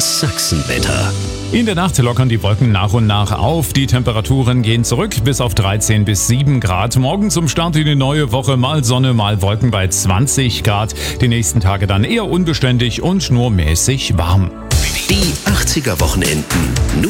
Das Sachsenwetter. In der Nacht lockern die Wolken nach und nach auf. Die Temperaturen gehen zurück bis auf 13 bis 7 Grad. Morgen zum Start in die neue Woche mal Sonne, mal Wolken bei 20 Grad. Die nächsten Tage dann eher unbeständig und nur mäßig warm. Die 80er Wochenenden.